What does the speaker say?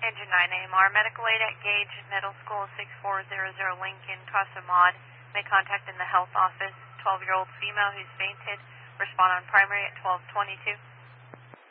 Engine 9 AMR, medical aid at Gage Middle School, 6400 Lincoln, Casa Mod. May contact in the health office, 12-year-old female who's fainted. Respond on primary at 1222.